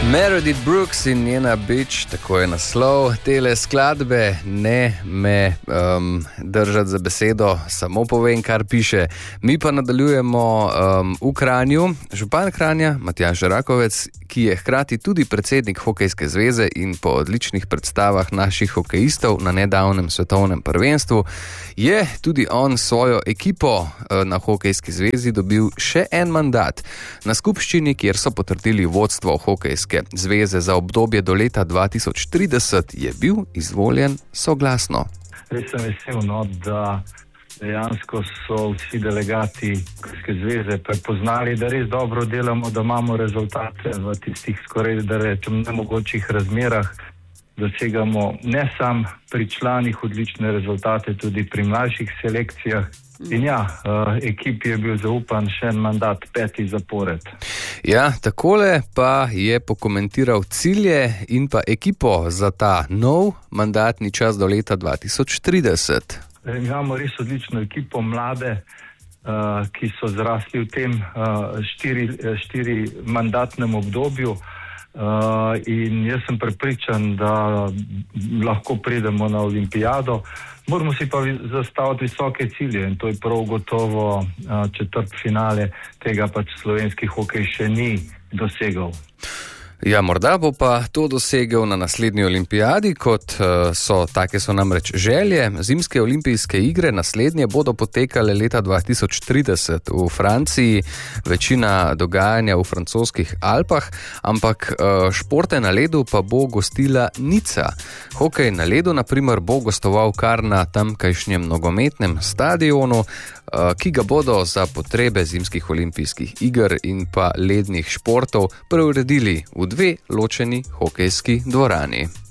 Meredith Brooks in njena Bitch, tako je naslov tele skladbe. Ne me držati za besedo, samo povem, kar piše. Mi pa nadaljujemo v Kranju. Župan Kranja, Matjaž Rakovec, ki je hkrati tudi predsednik Hokejske zveze in po odličnih predstavah naših hokejistov na nedavnem svetovnem prvenstvu, je tudi on svojo ekipo na Hokejski zvezi dobil še en mandat. Na skupščini, kjer so potrdili vodstvo Hokejske zveze za obdobje do leta 2030, je bil izvoljen soglasno. Res sem vesel, da dejansko so vsi delegati Hokejske zveze prepoznali, da res dobro delamo, da imamo rezultate v tistih skoraj, da rečem, nemogočih razmerah. Dosegamo ne sam pri članih odlične rezultate, tudi pri mlajših selekcijah. In ekipi je bil zaupan še en mandat, 5. zapored. Ja, takole pa je pokomentiral cilje in pa ekipo za ta nov mandatni čas do leta 2030. Imamo res odlično ekipo, mlade, ki so zrasli v tem 4 mandatnem obdobju. In jaz sem prepričan, da lahko pridemo na olimpijado. Moramo si pa zastaviti visoke cilje in to je prav gotovo četrtfinale, tega pač slovenski hokej še ni dosegal. Ja, morda bo pa to dosegel na naslednji olimpijadi, take so namreč želje. Zimske olimpijske igre naslednje bodo potekale leta 2030 v Franciji, večina dogajanja v francoskih Alpah, ampak športe na ledu pa bo gostila Nica. Hokej na ledu, na primer, bo gostoval kar na tamkajšnjem nogometnem stadionu, ki ga bodo za potrebe zimskih olimpijskih iger in pa lednih športov preuredili v 2 ločeni hokejski dvorani.